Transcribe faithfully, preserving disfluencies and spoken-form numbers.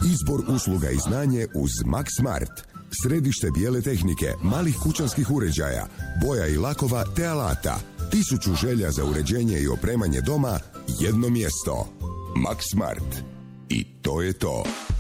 Izbor usluga i znanje uz Max Smart. Središte bijele tehnike, malih kućanskih uređaja, boja i lakova te alata. Tisuću želja za uređenje i opremanje doma, jedno mjesto. Max Smart. I to je to.